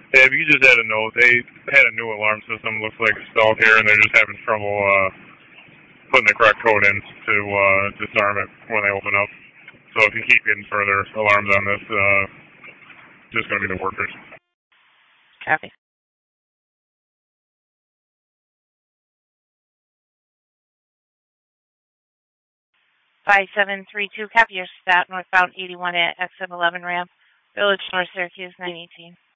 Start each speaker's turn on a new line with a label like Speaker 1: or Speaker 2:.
Speaker 1: Yeah, if you just add a note, they had a new alarm system. Looks like it's stalled here, and they're just having trouble putting the correct code in to disarm it when they open up. So if you keep getting further alarms on this, just going to be the workers.
Speaker 2: Copy. Five 732, copy your stat, northbound 81 at exit 11 ramp, Village North Syracuse 918.